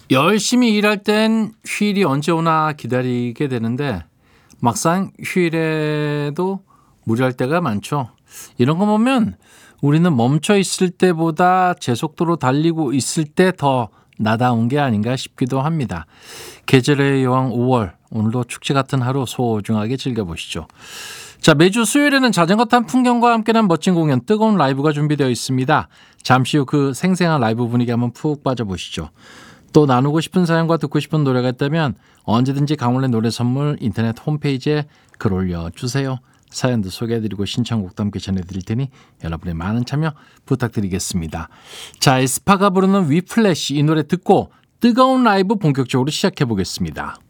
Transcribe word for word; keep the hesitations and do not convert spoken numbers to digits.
열심히 일할 땐 휴일이 언제 오나 기다리게 되는데 막상 휴일에도 무리할 때가 많죠. 이런 거 보면 우리는 멈춰 있을 때보다 제 속도로 달리고 있을 때 더 나다운 게 아닌가 싶기도 합니다. 계절의 여왕 오월, 오늘도 축제 같은 하루 소중하게 즐겨보시죠. 자, 매주 수요일에는 자전거 탄 풍경과 함께하는 멋진 공연, 뜨거운 라이브가 준비되어 있습니다. 잠시 후 그 생생한 라이브 분위기 한번 푹 빠져보시죠. 또 나누고 싶은 사연과 듣고 싶은 노래가 있다면 언제든지 강원래 노래 선물 인터넷 홈페이지에 글 올려주세요. 사연도 소개해드리고 신청곡도 함께 전해드릴 테니 여러분의 많은 참여 부탁드리겠습니다. 자, 에스파가 부르는 위플래시, 이 노래 듣고 뜨거운 라이브 본격적으로 시작해보겠습니다.